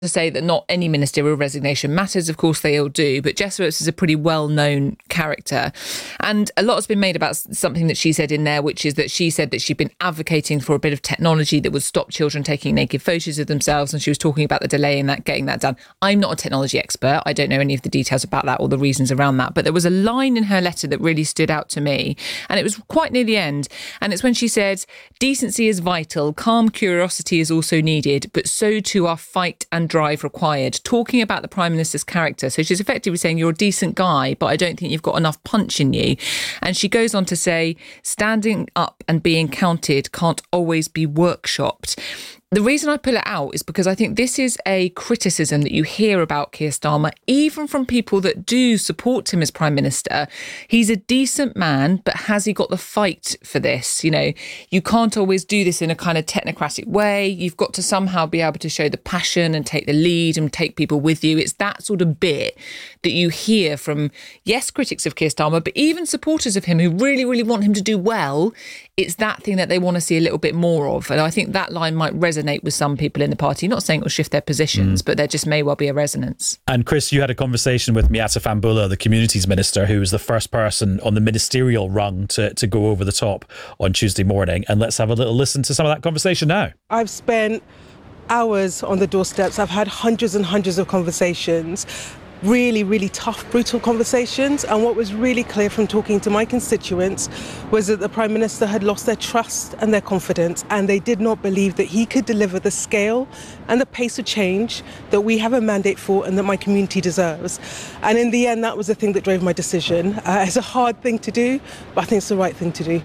to say that not any ministerial resignation matters. Of course, they all do. But Jess Phillips is a pretty well-known character. And a lot has been made about something that she said in there, which is that she said that she'd been advocating for a bit of technology that would stop children taking naked photos of themselves. And she was talking about the delay in that, getting that done. I'm not a technology expert. I don't know any of the details about that or the reasons around that. But there was a line in her letter that really stood out to me. And it was quite near the end. And it's when she said, decency is vital. Calm curiosity is also needed. But so too are fight and drive required, talking about the Prime Minister's character. So she's effectively saying you're a decent guy, but I don't think you've got enough punch in you. And she goes on to say, standing up and being counted can't always be workshopped. The reason I pull it out is because I think this is a criticism that you hear about Keir Starmer, even from people that do support him as Prime Minister. He's a decent man, but has he got the fight for this? You know, you can't always do this in a kind of technocratic way. You've got to somehow be able to show the passion and take the lead and take people with you. It's that sort of bit that you hear from, yes, critics of Keir Starmer, but even supporters of him who really, really want him to do well. It's that thing that they want to see a little bit more of. And I think that line might resonate with some people in the party. Not saying it'll shift their positions, but there just may well be a resonance. And Chris, you had a conversation with Miatta Fahnbulleh, the Communities Minister, who was the first person on the ministerial rung to go over the top on Tuesday morning. And let's have a little listen to some of that conversation now. I've spent hours on the doorsteps. I've had hundreds and hundreds of conversations. Really, really tough, brutal conversations. And what was really clear from talking to my constituents was that the Prime Minister had lost their trust and their confidence, and they did not believe that he could deliver the scale and the pace of change that we have a mandate for and that my community deserves. And in the end, that was the thing that drove my decision. It's a hard thing to do, but I think it's the right thing to do.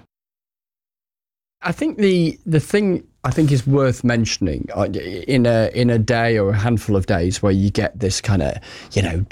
I think the thing I think is worth mentioning in a day or a handful of days where you get this kind of,